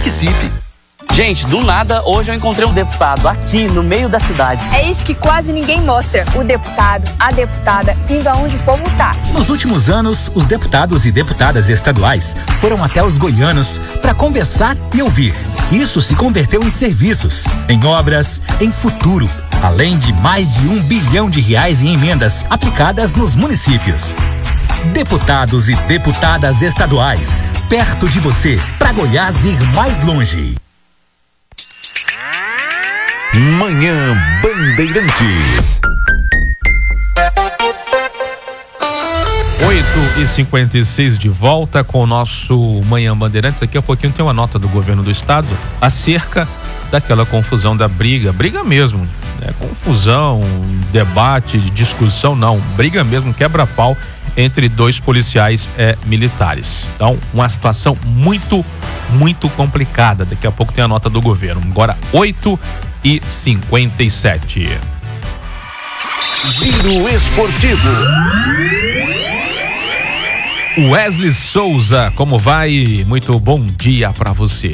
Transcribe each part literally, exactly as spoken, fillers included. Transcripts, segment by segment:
Participe! Gente, do nada, hoje eu encontrei um deputado aqui no meio da cidade. É isso que quase ninguém mostra. O deputado, a deputada, indo aonde o povo tá. Nos últimos anos, os deputados e deputadas estaduais foram até os goianos para conversar e ouvir. Isso se converteu em serviços, em obras, em futuro, além de mais de um bilhão de reais em emendas aplicadas nos municípios. Deputados e deputadas estaduais, perto de você, para Goiás ir mais longe. Manhã Bandeirantes. oito e cinquenta e seis de volta com o nosso Manhã Bandeirantes. Daqui a pouquinho tem uma nota do governo do estado acerca daquela confusão da briga, briga mesmo, né? Confusão, debate, discussão, não, briga mesmo, quebra-pau entre dois policiais é, militares. Então, uma situação muito, muito complicada. Daqui a pouco tem a nota do governo. Agora, oito e cinquenta e sete. Giro Esportivo. Wesley Souza, como vai? Muito bom dia para você.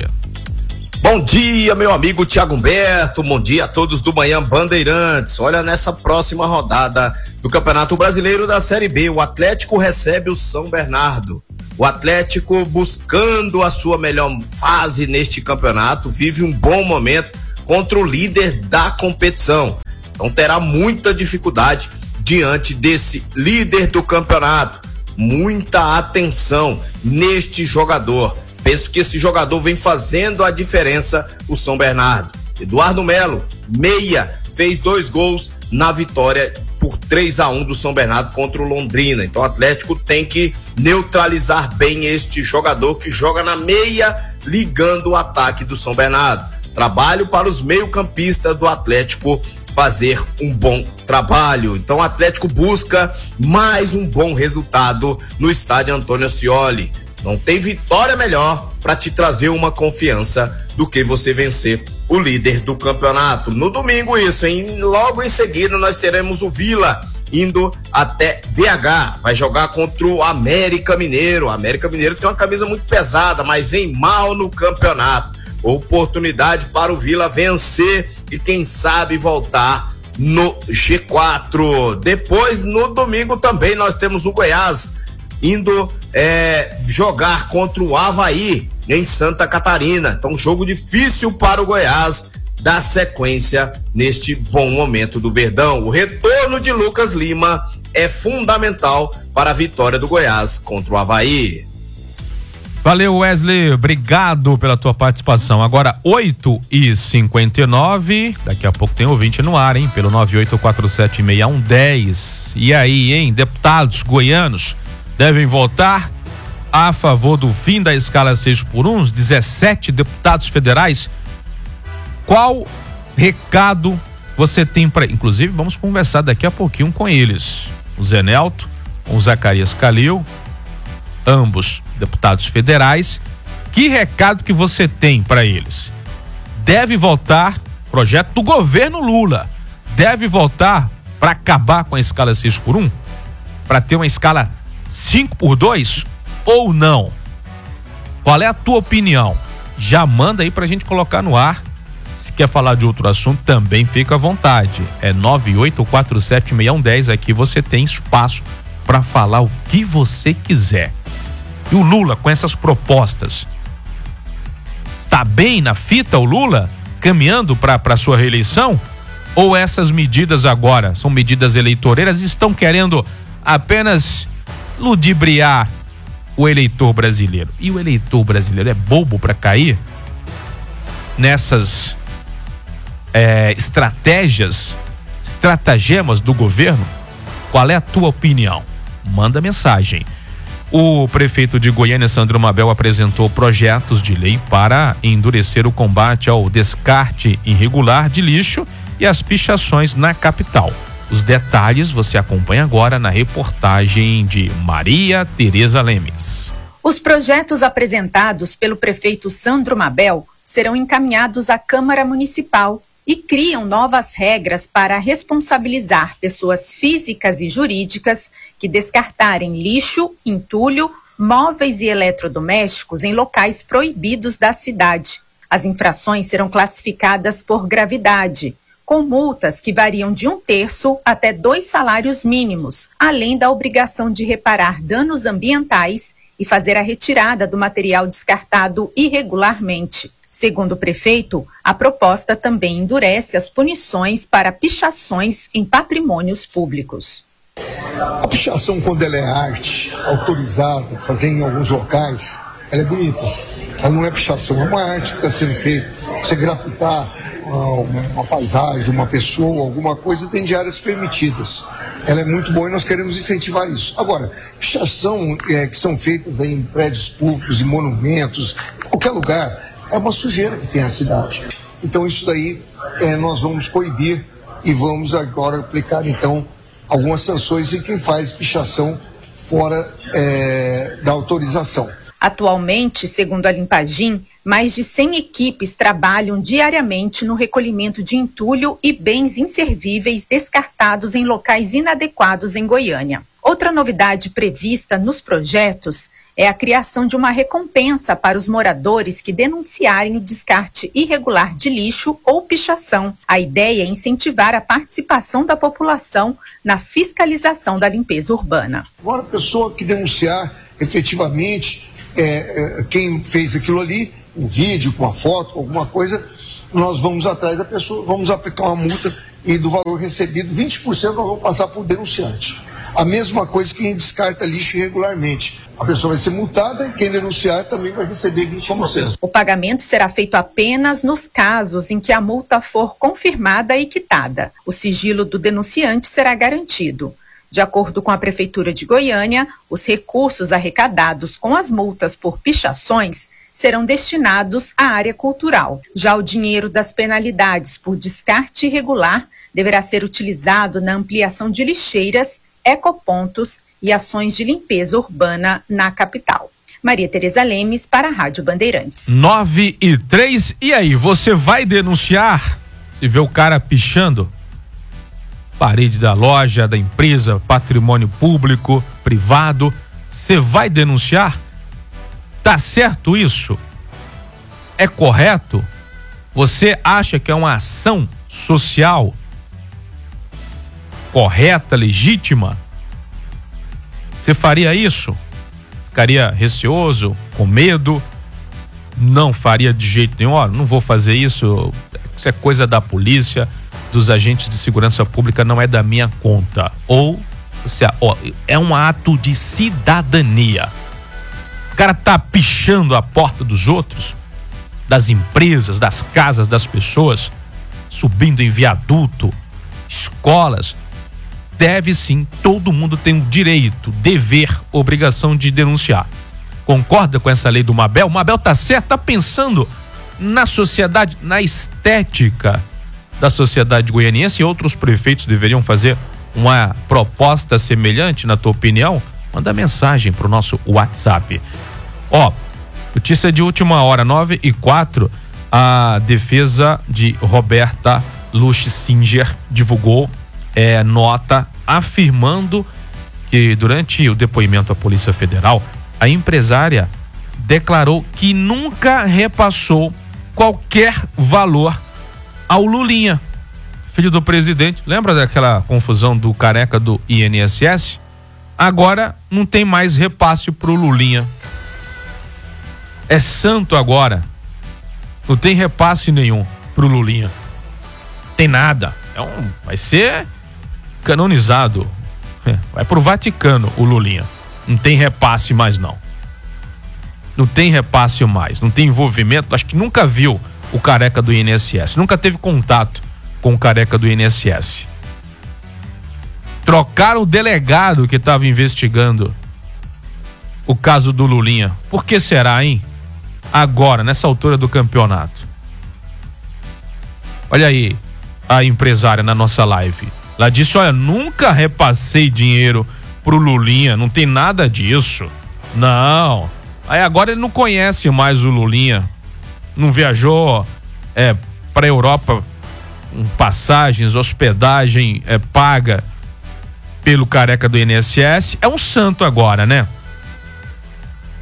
Bom dia, meu amigo Thiago Humberto, bom dia a todos do Manhã Bandeirantes. Olha, nessa próxima rodada do Campeonato Brasileiro da Série B, o Atlético recebe o São Bernardo. O Atlético, buscando a sua melhor fase neste campeonato, vive um bom momento contra o líder da competição. Então terá muita dificuldade diante desse líder do campeonato. Muita atenção neste jogador. Penso que esse jogador vem fazendo a diferença, o São Bernardo. Eduardo Melo, meia, fez dois gols na vitória por três a um do São Bernardo contra o Londrina. Então o Atlético tem que neutralizar bem este jogador que joga na meia, ligando o ataque do São Bernardo. Trabalho para os meio-campistas do Atlético fazer um bom trabalho. Então o Atlético busca mais um bom resultado no estádio Antônio Ascioli. Não tem vitória melhor para te trazer uma confiança do que você vencer o líder do campeonato. No domingo isso, hein? Logo em seguida nós teremos o Vila indo até B H. Vai jogar contra o América Mineiro. O América Mineiro tem uma camisa muito pesada, mas vem mal no campeonato. Oportunidade para o Vila vencer e quem sabe voltar no G quatro. Depois, no domingo também, nós temos o Goiás indo é, jogar contra o Avaí em Santa Catarina. Então, jogo difícil para o Goiás dar sequência neste bom momento do Verdão. O retorno de Lucas Lima é fundamental para a vitória do Goiás contra o Avaí. Valeu, Wesley, obrigado pela tua participação. Agora, oito e cinquenta e nove, daqui a pouco tem ouvinte no ar, hein? Pelo nove oito quatro sete seis um um zero. E aí, hein? Deputados goianos devem votar a favor do fim da escala seis por um, os dezessete deputados federais. Qual recado você tem para... Inclusive, vamos conversar daqui a pouquinho com eles. O Zé Nelto, o Zacarias Calil, ambos deputados federais. Que recado que você tem para eles? Deve votar, projeto do governo Lula, deve votar para acabar com a escala seis por um? Para ter uma escala cinco por dois ou não? Qual é a tua opinião? Já manda aí pra gente colocar no ar. Se quer falar de outro assunto, também fica à vontade. É nove oito quatro sete seis um um zero. Aqui você tem espaço para falar o que você quiser. E o Lula com essas propostas, tá bem na fita o Lula caminhando para para sua reeleição? Ou essas medidas agora são medidas eleitoreiras e estão querendo apenas ludibriar o eleitor brasileiro? E o eleitor brasileiro é bobo para cair nessas é, estratégias, estratagemas do governo? Qual é a tua opinião? Manda mensagem. O prefeito de Goiânia, Sandro Mabel, apresentou projetos de lei para endurecer o combate ao descarte irregular de lixo e as pichações na capital. Os detalhes você acompanha agora na reportagem de Maria Tereza Lemes. Os projetos apresentados pelo prefeito Sandro Mabel serão encaminhados à Câmara Municipal e criam novas regras para responsabilizar pessoas físicas e jurídicas que descartarem lixo, entulho móveis e eletrodomésticos em locais proibidos da cidade. As infrações serão classificadas por gravidade, com multas que variam de um terço até dois salários mínimos, além da obrigação de reparar danos ambientais e fazer a retirada do material descartado irregularmente. Segundo o prefeito, a proposta também endurece as punições para pichações em patrimônios públicos. A pichação, quando ela é arte, autorizada, fazer em alguns locais, ela é bonita. Ela não é pichação, é uma arte que está sendo feita. Você grafitar uma, uma paisagem, uma pessoa, alguma coisa, tem de áreas permitidas. Ela é muito boa e nós queremos incentivar isso. Agora, pichação é, que são feitas aí em prédios públicos, em monumentos, em qualquer lugar, é uma sujeira que tem a cidade. Então isso daí é, nós vamos coibir e vamos agora aplicar então algumas sanções em quem faz pichação fora é, da autorização. Atualmente, segundo a Limpagim, mais de cem equipes trabalham diariamente no recolhimento de entulho e bens inservíveis descartados em locais inadequados em Goiânia. Outra novidade prevista nos projetos é a criação de uma recompensa para os moradores que denunciarem o descarte irregular de lixo ou pichação. A ideia é incentivar a participação da população na fiscalização da limpeza urbana. Agora, a pessoa que denunciar efetivamente é, é, quem fez aquilo ali, um vídeo, com uma foto, com alguma coisa, nós vamos atrás da pessoa, vamos aplicar uma multa e do valor recebido, vinte por cento nós vamos passar por denunciante. A mesma coisa que quem descarta lixo irregularmente. A pessoa vai ser multada e quem denunciar também vai receber vinte por cento. O pagamento será feito apenas nos casos em que a multa for confirmada e quitada. O sigilo do denunciante será garantido. De acordo com a Prefeitura de Goiânia, os recursos arrecadados com as multas por pichações serão destinados à área cultural. Já o dinheiro das penalidades por descarte irregular deverá ser utilizado na ampliação de lixeiras, ecopontos e ações de limpeza urbana na capital. Maria Tereza Lemes para a Rádio Bandeirantes. nove e três, e aí, você vai denunciar se vê o cara pichando? Parede da loja, da empresa, patrimônio público, privado, você vai denunciar? Tá certo isso? É correto? Você acha que é uma ação social correta, legítima? Você faria isso? Ficaria receoso, com medo? Não faria de jeito nenhum? Ó, não vou fazer isso, isso é coisa da polícia, dos agentes de segurança pública, não é da minha conta. Ou, você, ó, é um ato de cidadania. O cara tá pichando a porta dos outros, das empresas, das casas das pessoas, subindo em viaduto, escolas. Deve sim, todo mundo tem o direito, dever, obrigação de denunciar. Concorda com essa lei do Mabel? O Mabel tá certo, tá pensando na sociedade, na estética da sociedade goianiense, e outros prefeitos deveriam fazer uma proposta semelhante, na tua opinião? Manda mensagem pro nosso WhatsApp. Ó, notícia de última hora, nove e quatro, a defesa de Roberta Luchsinger divulgou é, nota afirmando que durante o depoimento à Polícia Federal, a empresária declarou que nunca repassou qualquer valor ao Lulinha, filho do presidente. Lembra daquela confusão do careca do I N S S? Agora não tem mais repasse pro Lulinha. É santo agora. Não tem repasse nenhum pro Lulinha. Tem nada. É um, vai ser canonizado. Vai pro Vaticano o Lulinha. Não tem repasse mais não. Não tem repasse mais. Não tem envolvimento. Acho que nunca viu o careca do I N S S. Nunca teve contato com o careca do I N S S. Trocaram o delegado que estava investigando o caso do Lulinha. Por que será, hein? Agora, nessa altura do campeonato. Olha aí a empresária na nossa live. Ela disse, olha, nunca repassei dinheiro pro Lulinha, não tem nada disso. Não. Aí agora ele não conhece mais o Lulinha. Não viajou é, para a Europa, um, passagens, hospedagem é, paga pelo careca do I N S S. É um santo agora, né?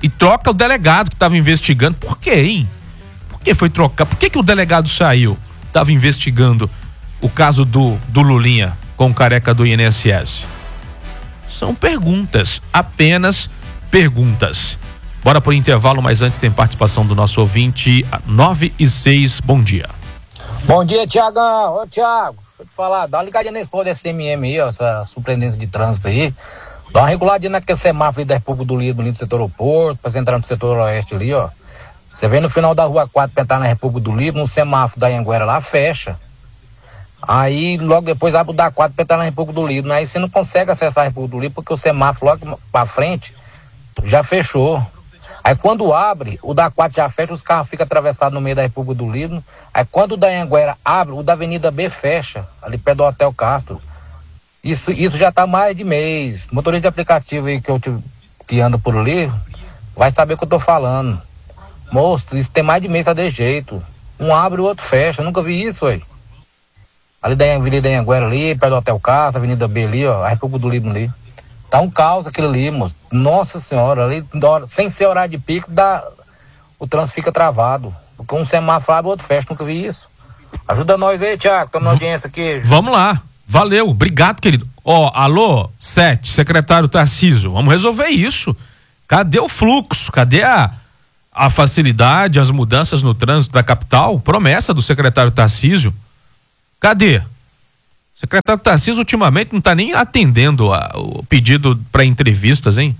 e troca o delegado que estava investigando. Por quê, hein? Por que foi trocar? Por que que o delegado saiu? Estava investigando o caso do, do Lulinha com o careca do I N S S. São perguntas, apenas perguntas. Bora pro intervalo, mas antes tem participação do nosso ouvinte, nove e seis, bom dia. Bom dia, Tiagão. Ô, Tiago, deixa eu te falar, dá uma ligadinha nesse povo desse M M aí, ó, essa surpreendência de trânsito aí. Dá uma reguladinha naquele semáforo ali da República do Líbano, ali do setor aeroporto, pra você entrar no setor oeste ali, ó. Você vem no final da rua quatro pra entrar na República do Líbano, o semáforo da Anhanguera lá fecha. Aí logo depois abre o da quatro pra entrar na República do Líbano. Aí você não consegue acessar a República do Líbano porque o semáforo logo pra frente já fechou. Aí quando abre, o da quatro já fecha, os carros ficam atravessados no meio da República do Líbano. Aí quando o da Anhanguera abre, o da Avenida B fecha, ali perto do Hotel Castro. Isso, isso já tá mais de mês. Motorista de aplicativo aí que, eu, que anda por ali vai saber o que eu tô falando. Moço, isso tem mais de mês, tá de jeito. Um abre, o outro fecha. Eu nunca vi isso, aí. Ali da Avenida Anhanguera ali, perto do Hotel Castro, Avenida B ali, ó, a República do Líbano ali. Tá um caos aquilo ali, moço. Nossa senhora, ali, sem ser horário de pico, dá, o trânsito fica travado. Porque um semáforo abre, o outro fecha. Nunca vi isso. Ajuda nós aí, Tiago. Estamos na audiência aqui. Vamos lá. Valeu. Obrigado, querido. Ó, oh, alô, sete, secretário Tarcísio. Vamos resolver isso. Cadê o fluxo? Cadê a, a facilidade, as mudanças no trânsito da capital? Promessa do secretário Tarcísio. Cadê? O secretário Tarcísio ultimamente não está nem atendendo a, o pedido para entrevistas, hein?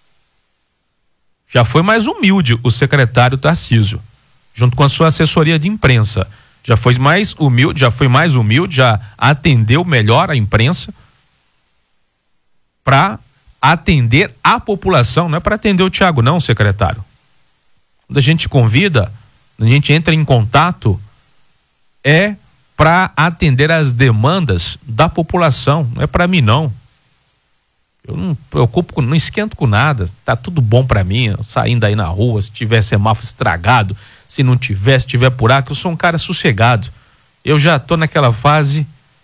Já foi mais humilde o secretário Tarcísio, junto com a sua assessoria de imprensa. Já foi mais humilde, já foi mais humilde, já atendeu melhor a imprensa para atender a população, não é para atender o Tiago não, secretário. Quando a gente convida, a gente entra em contato, é para atender as demandas da população, não é para mim não. Eu não preocupo, não esquento com nada, tá tudo bom para mim, saindo aí na rua, se tiver semáforo estragado, se não tiver, se tiver buraco, eu sou um cara sossegado. Eu já tô naquela fase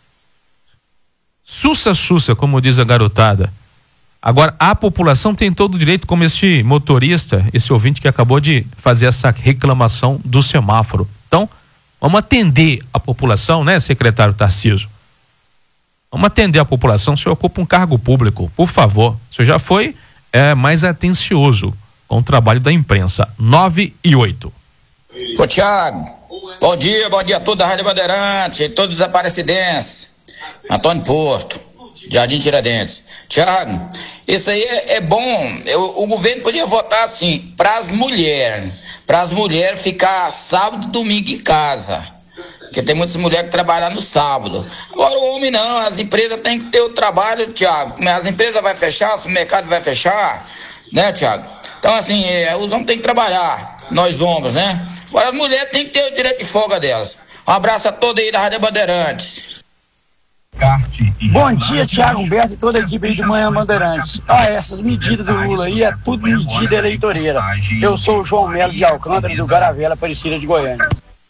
sussa-sussa, como diz a garotada. Agora, a população tem todo o direito, como este motorista, esse ouvinte que acabou de fazer essa reclamação do semáforo. Então, vamos atender a população, né, secretário Tarcísio? Vamos atender a população. O senhor ocupa um cargo público, por favor. O senhor já foi é, mais atencioso com o trabalho da imprensa. nove e oito. Ô Tiago, bom dia, bom dia a toda a Rádio Bandeirante e todos os aparecidenses. Antônio Porto, Jardim Tiradentes. Tiago, isso aí é, é bom. Eu, o governo podia votar assim, para as mulheres. Para as mulheres ficar sábado e domingo em casa. Porque tem muitas mulheres que trabalham no sábado. Agora o homem não, as empresas têm que ter o trabalho, Tiago. As empresas vão fechar, o mercado vai fechar, né, Tiago? Então, assim, é, os homens têm que trabalhar, nós homens, né? Agora as mulheres têm que ter o direito de folga delas. Um abraço a todos aí da Rádio Bandeirantes. Bom dia, Tiago Humberto e toda a equipe aí do Manhã Bandeirantes. Ah, essas medidas do Lula aí é tudo medida eleitoreira. Eu sou o João Melo de Alcântara, do Garavela, Aparecida de Goiânia.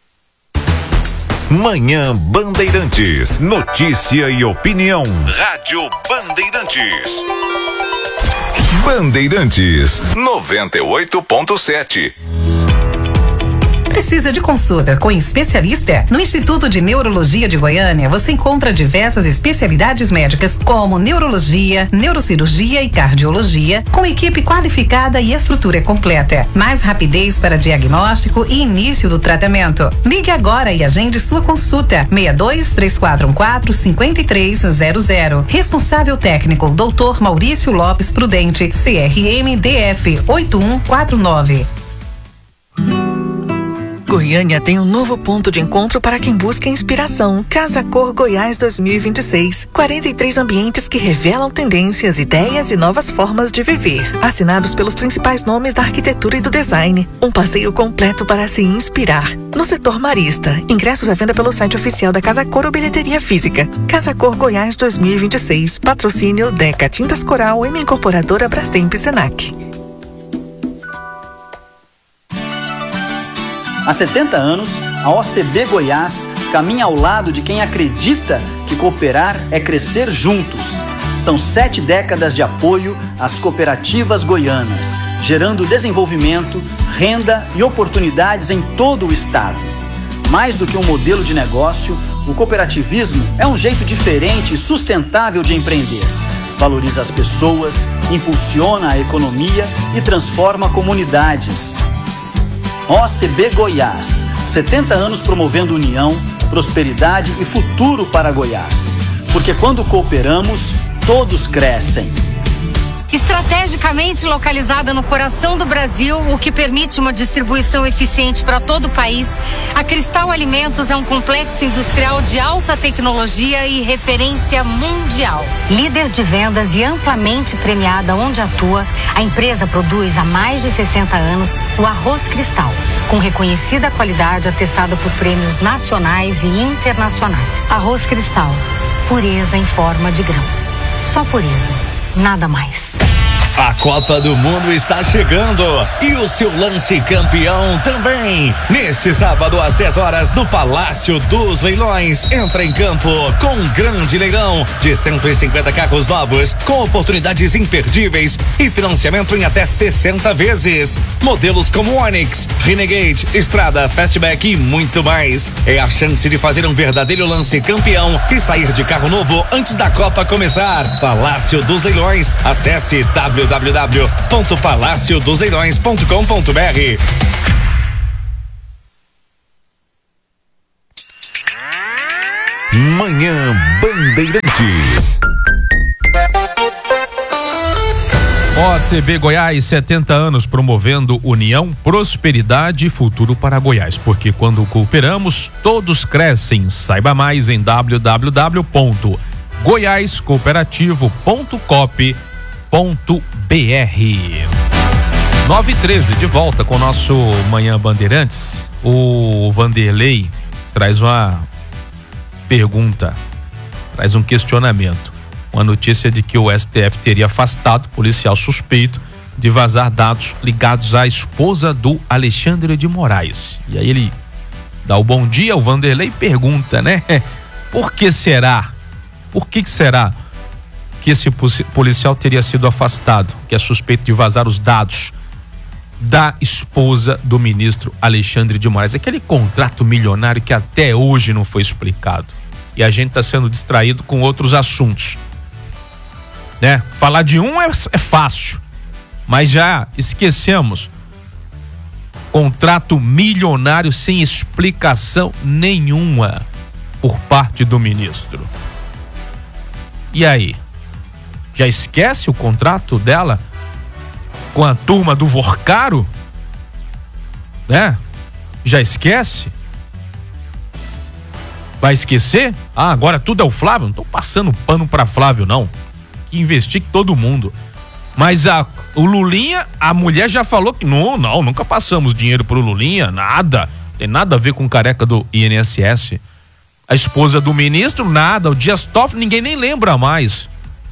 Manhã Bandeirantes. Notícia e opinião. Rádio Bandeirantes. Bandeirantes noventa e oito ponto sete. Precisa de consulta com especialista? No Instituto de Neurologia de Goiânia, você encontra diversas especialidades médicas, como neurologia, neurocirurgia e cardiologia, com equipe qualificada e estrutura completa. Mais rapidez para diagnóstico e início do tratamento. Ligue agora e agende sua consulta. seis dois, três quatro um quatro, cinco três zero zero. Responsável técnico, doutor Maurício Lopes Prudente, C R M D F oito um quatro nove. Goiânia tem um novo ponto de encontro para quem busca inspiração. Casa Cor Goiás dois mil e vinte e seis. quarenta e três ambientes que revelam tendências, ideias e novas formas de viver. Assinados pelos principais nomes da arquitetura e do design. Um passeio completo para se inspirar. No setor marista, ingressos à venda pelo site oficial da Casa Cor ou bilheteria física. Casa Cor Goiás dois mil e vinte e seis. Patrocínio Deca Tintas Coral, M Incorporadora Brastemp e Senac. Há setenta anos, a O C B Goiás caminha ao lado de quem acredita que cooperar é crescer juntos. São sete décadas de apoio às cooperativas goianas, gerando desenvolvimento, renda e oportunidades em todo o estado. Mais do que um modelo de negócio, o cooperativismo é um jeito diferente e sustentável de empreender. Valoriza as pessoas, impulsiona a economia e transforma comunidades. O C B Goiás, setenta anos promovendo união, prosperidade e futuro para Goiás. Porque quando cooperamos, todos crescem. Estrategicamente localizada no coração do Brasil, o que permite uma distribuição eficiente para todo o país, a Cristal Alimentos é um complexo industrial de alta tecnologia e referência mundial. Líder de vendas e amplamente premiada onde atua, a empresa produz há mais de sessenta anos o arroz Cristal, com reconhecida qualidade atestada por prêmios nacionais e internacionais. Arroz Cristal, pureza em forma de grãos. Só pureza. Nada mais. A Copa do Mundo está chegando e o seu lance campeão também. Neste sábado às dez horas no Palácio dos Leilões, entra em campo com um grande leilão de cento e cinquenta carros novos com oportunidades imperdíveis e financiamento em até sessenta vezes. Modelos como Onix, Renegade, Estrada, Fastback e muito mais. É a chance de fazer um verdadeiro lance campeão e sair de carro novo antes da Copa começar. Palácio dos Leilões. Acesse w w w ponto palácio dos leilões ponto com ponto b r. Manhã Bandeirantes. O C B Goiás, setenta anos promovendo união, prosperidade e futuro para Goiás. Porque quando cooperamos, todos crescem. Saiba mais em w w w ponto goiás cooperativo ponto cop ponto b r. nove e treze, de volta com o nosso Manhã Bandeirantes. O Vanderlei traz uma pergunta, traz um questionamento. Uma notícia de que o S T F teria afastado policial suspeito de vazar dados ligados à esposa do Alexandre de Moraes. E aí ele dá o bom dia, o Vanderlei pergunta, né? Por que será? Por que será que esse policial teria sido afastado, que é suspeito de vazar os dados da esposa do ministro Alexandre de Moraes? Aquele contrato milionário que até hoje não foi explicado. E a gente está sendo distraído com outros assuntos, né? Falar de um é, é fácil, mas já esquecemos. Contrato milionário sem explicação nenhuma por parte do ministro. E aí? Já esquece o contrato dela com a turma do Vorcaro? Né? Já esquece? Vai esquecer? Ah, agora tudo é o Flávio? Não tô passando pano pra Flávio, não. Que investigue todo mundo. Mas a, o Lulinha, a mulher já falou que não, não, nunca passamos dinheiro pro Lulinha, nada. Tem nada a ver com o careca do I N S S. A esposa do ministro, nada. O Dias Toffoli, ninguém nem lembra mais.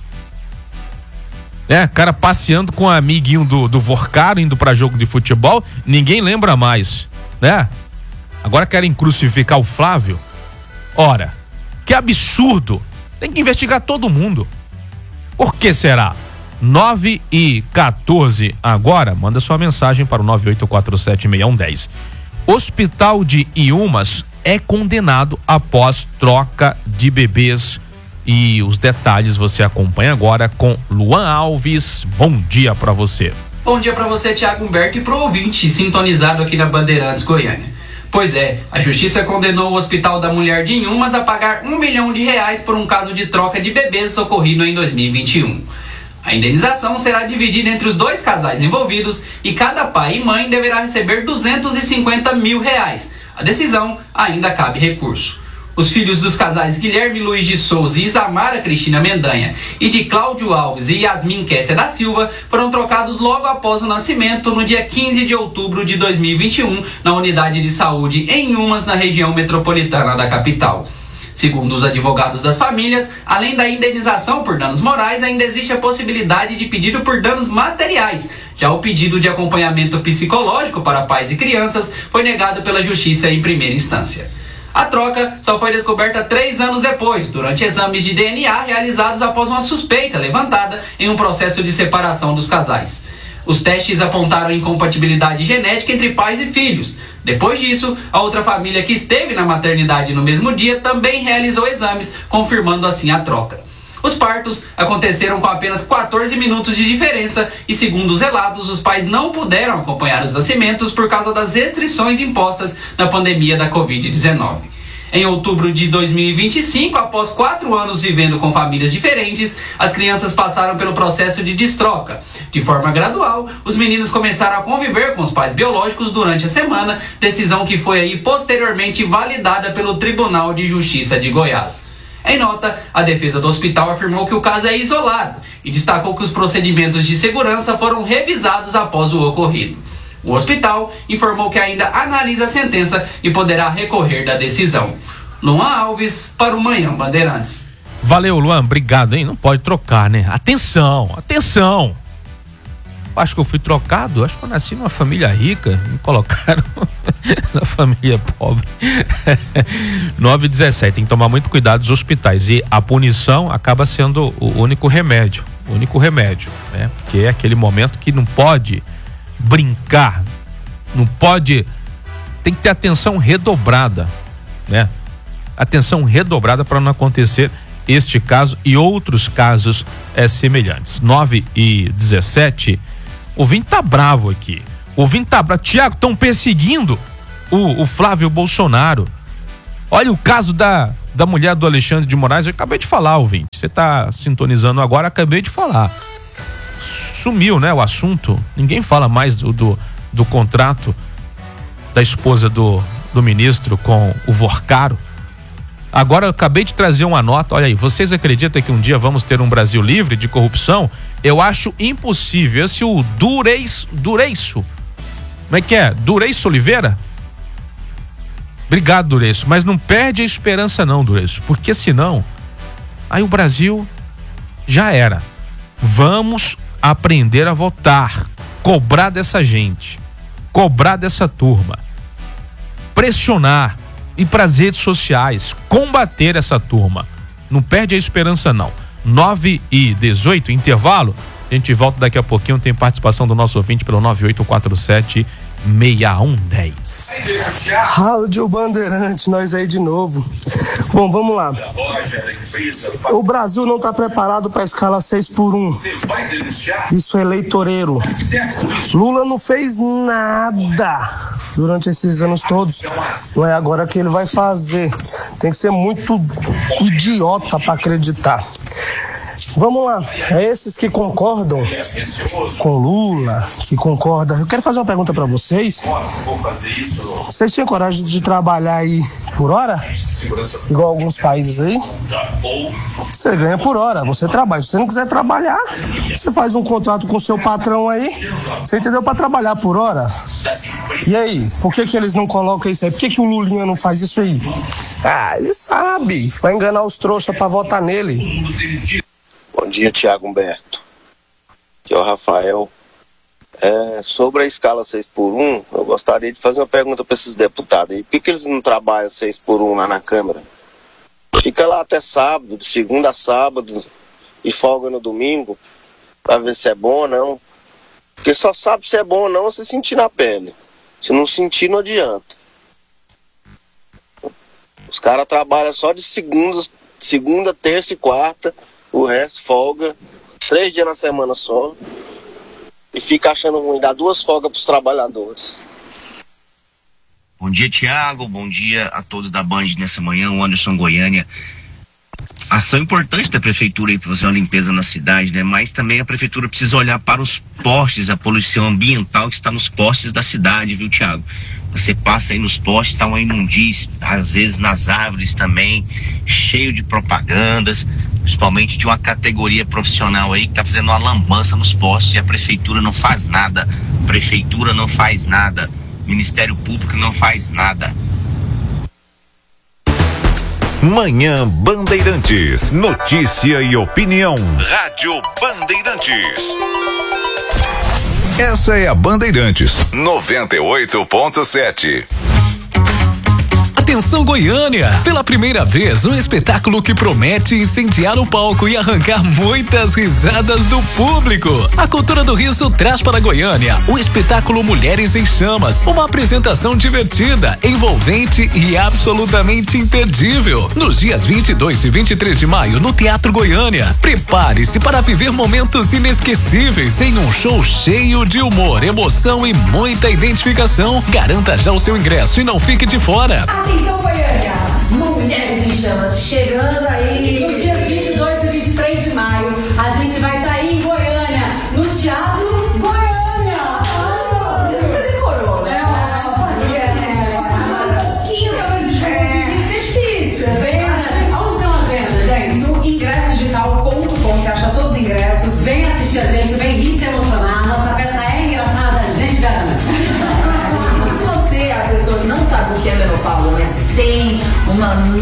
É, cara passeando com o amiguinho do, do Vorcaro, indo pra jogo de futebol, ninguém lembra mais, né? Agora querem crucificar o Flávio? Ora, que absurdo. Tem que investigar todo mundo. Por que será? nove e quatorze agora, manda sua mensagem para o nove oito quatro sete seis um um zero. Hospital de Inhumas é condenado após troca de bebês. E os detalhes você acompanha agora com Luan Alves. Bom dia para você. Bom dia para você, Thiago Humberto, e pro ouvinte sintonizado aqui na Bandeirantes Goiânia. Pois é, a justiça condenou o Hospital da Mulher de Inhumas a pagar um milhão de reais por um caso de troca de bebês ocorrido em dois mil e vinte e um. A indenização será dividida entre os dois casais envolvidos e cada pai e mãe deverá receber duzentos e cinquenta mil reais. A decisão ainda cabe recurso. Os filhos dos casais Guilherme Luiz de Souza e Isamara Cristina Mendanha e de Cláudio Alves e Yasmin Kessia da Silva foram trocados logo após o nascimento no dia quinze de outubro de dois mil e vinte e um na unidade de saúde em Inhumas, na região metropolitana da capital. Segundo os advogados das famílias, além da indenização por danos morais, ainda existe a possibilidade de pedido por danos materiais. Já o pedido de acompanhamento psicológico para pais e crianças foi negado pela Justiça em primeira instância. A troca só foi descoberta três anos depois, durante exames de D N A realizados após uma suspeita levantada em um processo de separação dos casais. Os testes apontaram incompatibilidade genética entre pais e filhos. Depois disso, a outra família que esteve na maternidade no mesmo dia também realizou exames, confirmando assim a troca. Os partos aconteceram com apenas quatorze minutos de diferença e, segundo os relatos, os pais não puderam acompanhar os nascimentos por causa das restrições impostas na pandemia da covid dezenove. Em outubro de dois mil e vinte e cinco, após quatro anos vivendo com famílias diferentes, as crianças passaram pelo processo de destroca. De forma gradual, os meninos começaram a conviver com os pais biológicos durante a semana, decisão que foi aí posteriormente validada pelo Tribunal de Justiça de Goiás. Em nota, a defesa do hospital afirmou que o caso é isolado e destacou que os procedimentos de segurança foram revisados após o ocorrido. O hospital informou que ainda analisa a sentença e poderá recorrer da decisão. Luan Alves, para o Manhã Bandeirantes. Valeu, Luan, obrigado, hein? Não pode trocar, né? Atenção, atenção! Acho que eu fui trocado, acho que eu nasci numa família rica, me colocaram na família pobre. nove e dezessete, tem que tomar muito cuidado dos hospitais e a punição acaba sendo o único remédio, o único remédio, né? Porque é aquele momento que não pode brincar, não pode, tem que ter atenção redobrada, né? Atenção redobrada para não acontecer este caso e outros casos é, semelhantes. nove e dezessete, o ouvinte tá bravo aqui. O ouvinte tá bravo. Tiago, estão perseguindo o, o Flávio Bolsonaro. Olha o caso da, da mulher do Alexandre de Moraes. Eu acabei de falar, ouvinte. Você tá sintonizando agora, acabei de falar. Sumiu, né, o assunto. Ninguém fala mais do, do, do contrato da esposa do, do ministro com o Vorcaro. Agora eu acabei de trazer uma nota, olha aí, vocês acreditam que um dia vamos ter um Brasil livre de corrupção? Eu acho impossível. Esse o Dureis, Dureiço, como é que é? Dureiço Oliveira? Obrigado, Dureiço, mas não perde a esperança não, Dureiço, porque senão, aí o Brasil já era. Vamos aprender a votar, cobrar dessa gente, cobrar dessa turma, pressionar, ir para as redes sociais, combater essa turma. Não perde a esperança não. nove e dezoito, intervalo. A gente volta daqui a pouquinho, tem participação do nosso ouvinte pelo nove oito quatro sete seis um um zero. Rádio Bandeirante, nós aí de novo. Bom, vamos lá. O Brasil não está preparado para a escala seis por um. Isso é eleitoreiro. Lula não fez nada durante esses anos todos. Não é agora que ele vai fazer. Tem que ser muito idiota para acreditar. Vamos lá, é esses que concordam com Lula, que concordam. Eu quero fazer uma pergunta para vocês. Vocês tinham coragem de trabalhar aí por hora? Igual alguns países aí? Você ganha por hora, você trabalha. Se você não quiser trabalhar, você faz um contrato com o seu patrão aí, você entendeu? Para trabalhar por hora. E aí, por que que eles não colocam isso aí? Por que que o Lulinha não faz isso aí? Ah, ele sabe, vai enganar os trouxas para votar nele. Bom dia, Tiago Humberto. Aqui é o Rafael. É, sobre a escala seis por um, eu gostaria de fazer uma pergunta para esses deputados. E por que eles não trabalham seis por um lá na Câmara? Fica lá até sábado, de segunda a sábado, e folga no domingo, para ver se é bom ou não. Porque só sabe se é bom ou não se sentir na pele. Se não sentir, não adianta. Os caras trabalham só de segunda, segunda, terça e quarta. O resto folga, três dias na semana só, e fica achando ruim, dá duas folgas para os trabalhadores. Bom dia, Tiago, bom dia a todos da Band nessa manhã, o Anderson Goiânia. Ação importante da prefeitura aí para fazer uma limpeza na cidade, né? Mas também a prefeitura precisa olhar para os postes, a poluição ambiental que está nos postes da cidade, viu, Tiago? Você passa aí nos postes, tá uma imundícia, às vezes nas árvores também, cheio de propagandas, principalmente de uma categoria profissional aí que tá fazendo uma lambança nos postes e a prefeitura não faz nada. A prefeitura não faz nada. O Ministério Público não faz nada. Manhã Bandeirantes. Notícia e opinião. Rádio Bandeirantes. Essa é a Bandeirantes noventa e oito ponto sete. Atenção Goiânia! Pela primeira vez, um espetáculo que promete incendiar o palco e arrancar muitas risadas do público. A Cultura do Riso traz para Goiânia o espetáculo Mulheres em Chamas, uma apresentação divertida, envolvente e absolutamente imperdível. Nos dias vinte e dois e vinte e três de maio, no Teatro Goiânia. Prepare-se para viver momentos inesquecíveis em um show cheio de humor, emoção e muita identificação. Garanta já o seu ingresso e não fique de fora. Atenção Goiânia, Mulheres em Chamas chegando aí nos dias vinte e dois e vinte e três de maio. A gente vai estar tá aí em Goiânia, no Teatro Goiânia. Ah, você decorou, né? Um pouquinho talvez a gente conseguisse, é difícil. Vamos ter uma agenda, gente. O ingresso digital ponto com, você acha todos os ingressos. Vem assistir a gente, vem rir, se emocionar. Nossa peça é engraçada, a gente garante. A pessoa não sabe o que é menopausa, mas tem uma